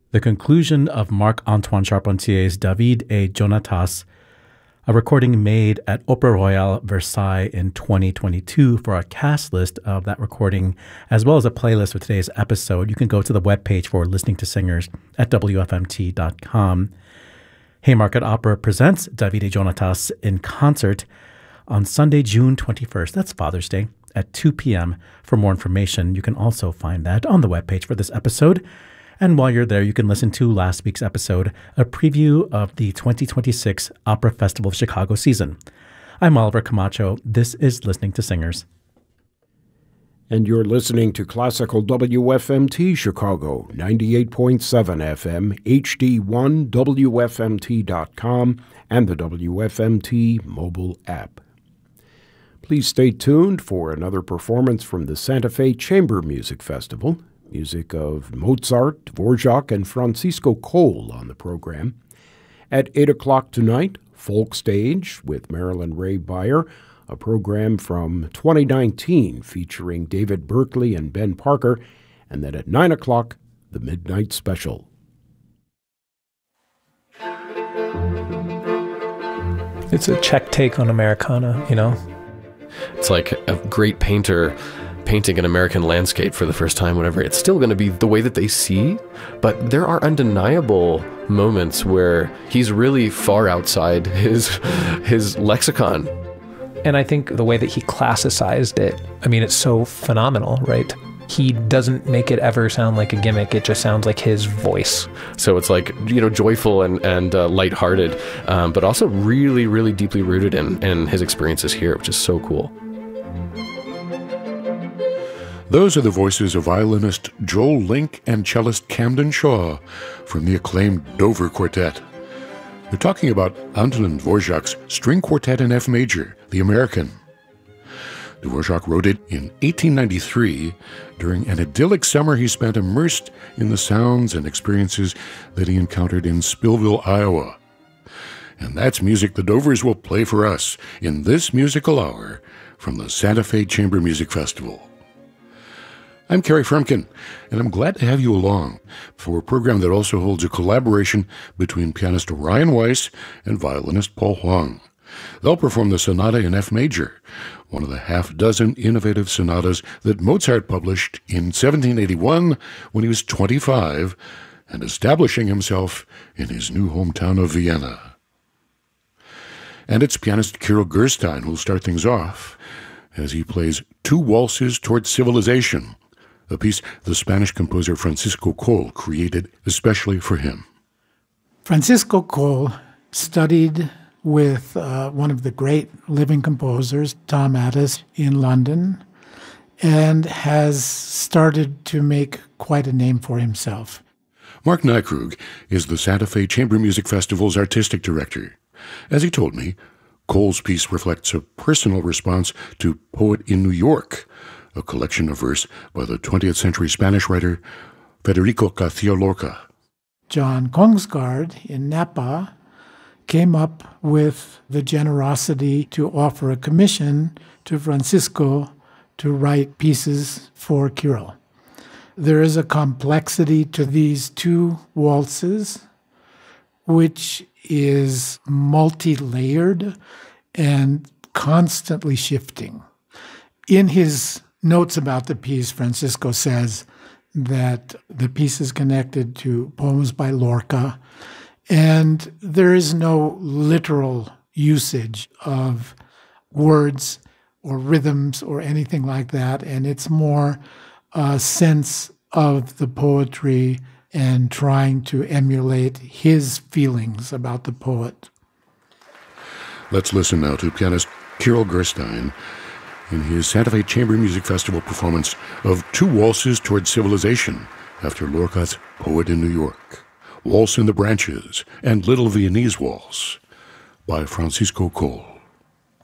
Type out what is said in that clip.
The conclusion of Marc-Antoine Charpentier's David et Jonatas, a recording made at Opera Royale Versailles in 2022. For a cast list of that recording, as well as a playlist for today's episode, you can go to the webpage for Listening to Singers at WFMT.com. Haymarket Opera presents David et Jonatas in concert on Sunday, June 21st. That's Father's Day at 2 p.m. For more information, you can also find that on the webpage for this episode. And while you're there, you can listen to last week's episode, a preview of the 2026 Opera Festival of Chicago season. I'm Oliver Camacho. This is Listening to Singers. And you're listening to Classical WFMT Chicago, 98.7 FM, HD1, WFMT.com, and the WFMT mobile app. Please stay tuned for another performance from the Santa Fe Chamber Music Festival. Music of Mozart, Dvorak, and Francisco Cole on the program. At 8 o'clock tonight, Folk Stage with Marilyn Ray Beyer, a program from 2019 featuring David Berkeley and Ben Parker. And then at 9 o'clock, the Midnight Special. It's a Czech take on Americana, you know? It's like a great painter painting an American landscape for the first time, whatever. It's still going to be the way that they see, but there are undeniable moments where he's really far outside his lexicon. And I think the way that he classicized it, I mean, it's so phenomenal, right? He doesn't make it ever sound like a gimmick. It just sounds like his voice. So it's like, you know, joyful and lighthearted, but also really, really deeply rooted in his experiences here, which is so cool. Those are the voices of violinist Joel Link and cellist Camden Shaw from the acclaimed Dover Quartet. They're talking about Antonin Dvorak's String Quartet in F Major, the American. Dvorak wrote it in 1893 during an idyllic summer he spent immersed in the sounds and experiences that he encountered in Spillville, Iowa. And that's music the Dovers will play for us in this musical hour from the Santa Fe Chamber Music Festival. I'm Kerry Frumkin, and I'm glad to have you along for a program that also holds a collaboration between pianist Orion Weiss and violinist Paul Huang. They'll perform the Sonata in F Major, one of the half-dozen innovative sonatas that Mozart published in 1781 when he was 25 and establishing himself in his new hometown of Vienna. And it's pianist Kirill Gerstein who'll start things off as he plays Two Waltzes Toward Civilization, a piece the Spanish composer Francisco Cole created especially for him. Francisco Cole studied with one of the great living composers, Tom Addis, in London, and has started to make quite a name for himself. Mark Nykrug is the Santa Fe Chamber Music Festival's artistic director. As he told me, Cole's piece reflects a personal response to Poet in New York, a collection of verse by the 20th century Spanish writer Federico Garcia Lorca. John Kongsgaard in Napa came up with the generosity to offer a commission to Francisco to write pieces for Kirill. There is a complexity to these two waltzes, which is multi-layered and constantly shifting. In his notes about the piece, Francisco says that the piece is connected to poems by Lorca, and there is no literal usage of words or rhythms or anything like that, and it's more a sense of the poetry and trying to emulate his feelings about the poet. Let's listen now to pianist Kirill Gerstein in his Santa Fe Chamber Music Festival performance of Two Waltzes Toward Civilization after Lorca's Poet in New York, Waltz in the Branches, and Little Viennese Waltz by Francisco Cole.